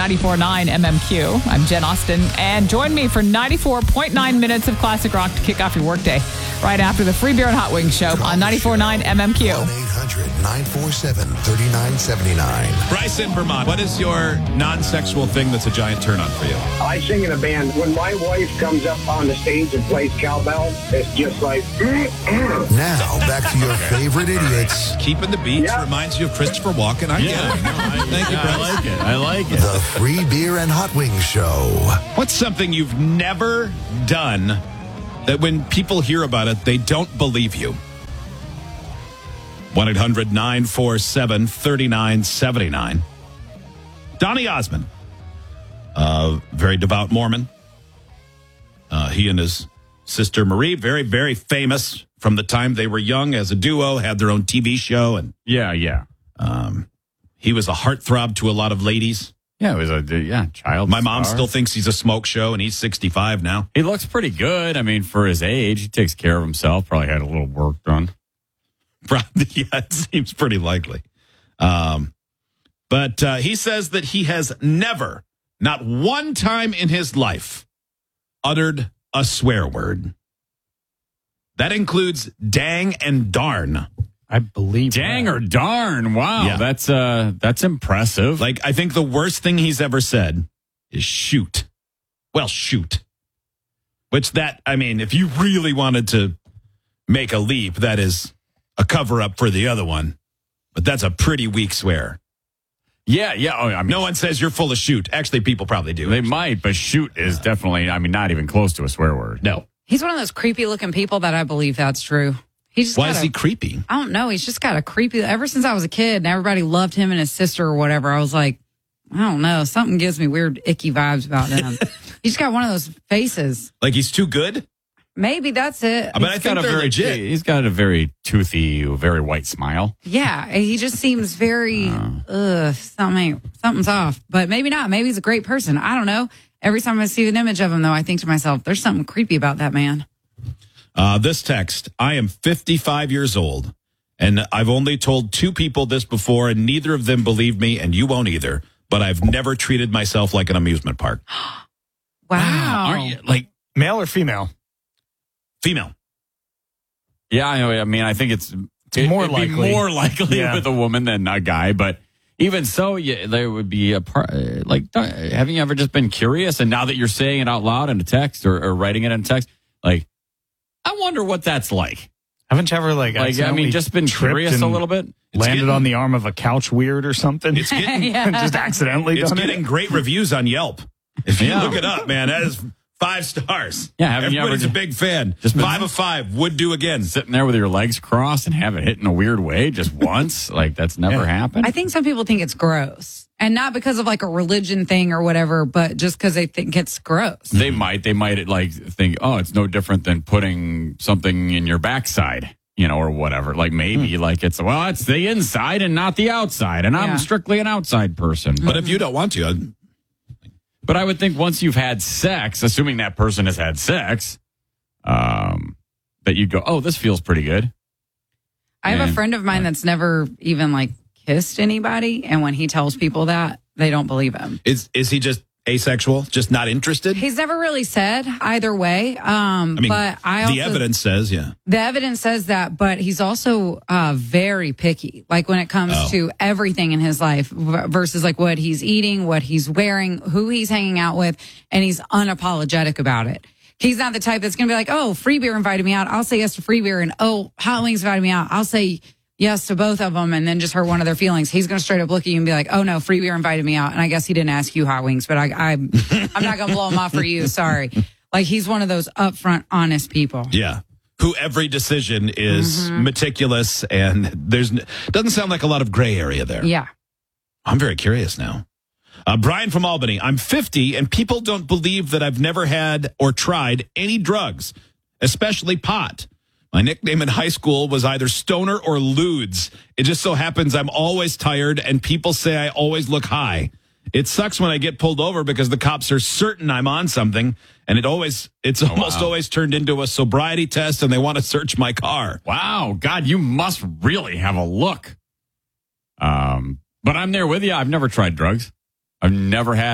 94.9 MMQ. I'm Jen Austen, and join me for 94.9 minutes of classic rock to kick off your workday right after the Free Beer and Hot Wings show on 94.9 MMQ. 1-800-947-3979. Bryce in Vermont, what is your non-sexual thing that's a giant turn-on for you? I sing in a band. When my wife comes up on the stage and plays cowbell, it's just like... Now, back to your favorite idiots. Keeping the beats Yeah. reminds you of Christopher Walken. I get it. Thank you, Bryce. I like it. The Free Beer and Hot Wings Show. What's something you've never done that when people hear about it, they don't believe you? 1-800-947-3979. Donny Osmond, very devout Mormon. He and his sister Marie, very, very famous from the time they were young as a duo, had their own TV show. And Yeah. he was a heartthrob to a lot of ladies. Yeah, it was a child. My mom star. still thinks he's a smoke show, and he's 65 now. He looks pretty good. I mean, for his age, he takes care of himself. Probably had a little work done. Yeah, it seems pretty likely. But he says that he has never, not one time in his life, uttered a swear word. That includes dang and darn. I believe Dang that. or darn. Wow. Yeah. That's impressive. Like, I think the worst thing he's ever said is shoot. Well, shoot. Which if you really wanted to make a leap, that is a cover-up for the other one. But that's a pretty weak swear. yeah. Oh, I mean, No one says you're full of shoot. Actually, people probably do. they might, but shoot is definitely, not even close to a swear word. No. He's one of those creepy looking people that I believe that's true. He just Why is he creepy? I don't know. He's just got a creepy. Ever since I was a kid, and everybody loved him and his sister or whatever. I was like, I don't know. Something gives me weird, icky vibes about them. He's got one of those faces. Like he's too good? Maybe that's it. I mean, I think they're legit. He's got a very toothy, very white smile. Yeah, he just seems very something's off. But maybe not. Maybe he's a great person. I don't know. Every time I see an image of him, though, I think to myself, there's something creepy about that man. This text, I am 55 years old, and I've only told 2 people this before, and neither of them believe me, and you won't either, but I've never treated myself like an amusement park. Wow. Aren't you, like, Male or female? Female. yeah, I mean, I think it's more it'd be likely. more likely Yeah. with a woman than a guy, but even so, there would be a part, haven't you ever just been curious? And now that you're saying it out loud in a text or writing it in a text, like, I wonder what that's like. Haven't you ever Just been curious a little bit? Landed on the arm of a couch weird or something? It's getting, and just accidentally it's done getting it? great reviews on Yelp. If you Yeah. look it up, man, that is 5 stars. Yeah, haven't you Everybody's ever a big fan. just been- 5 of 5 would do again. Sitting there with your legs crossed and have it hit in a weird way just once? Like, that's never happened? I think some people think it's gross. And not because of like a religion thing or whatever, but just because they think it's gross. They might like think, oh, it's no different than putting something in your backside, or whatever. Like maybe like it's the inside and not the outside. And Yeah. I'm strictly an outside person. But if you don't want to, But I would think once you've had sex, assuming that person has had sex, that you'd go, oh, this feels pretty good. I have a And- friend of mine that's never even like kissed anybody. And when he tells people that, they don't believe him. is he just asexual, just not interested? He's never really said either way. But I also, the evidence says, yeah. the evidence says that, but he's also very picky. Like when it comes to everything in his life versus like what he's eating, what he's wearing, who he's hanging out with, and he's unapologetic about it. He's not the type that's going to be like, oh, Free Beer invited me out. I'll say yes to Free Beer. And oh, Hot Wings invited me out. I'll say yes to both of them and then just hurt one of their feelings. He's going to straight up look at you and be like, oh no, Free Beer invited me out. And I guess he didn't ask you Hot Wings, but I'm not going to blow him off for you. Sorry. Like he's one of those upfront, honest people. Yeah. Who every decision is meticulous and doesn't sound like a lot of gray area there. Yeah. I'm very curious now. Brian from Albany, I'm 50 and people don't believe that I've never had or tried any drugs, especially pot. My nickname in high school was either Stoner or Ludes. It just so happens I'm always tired and people say I always look high. It sucks when I get pulled over because the cops are certain I'm on something, and it's almost always turned into a sobriety test and they want to search my car. Wow, God, you must really have a look. But I'm there with you. I've never tried drugs. I've never had